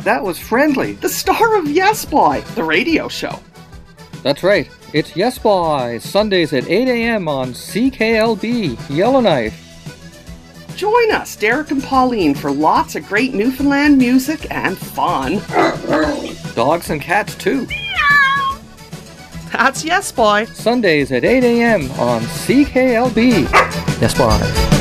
that was Friendly, the star of Yes Boy, the radio show. That's right. It's Yes Boy, Sundays at 8 a.m. on CKLB, Yellowknife. Join us, Derek and Pauline, for lots of great Newfoundland music and fun. Dogs and cats, too. That's Yes Boy. Sundays at 8 a.m. on CKLB. Yes Boy.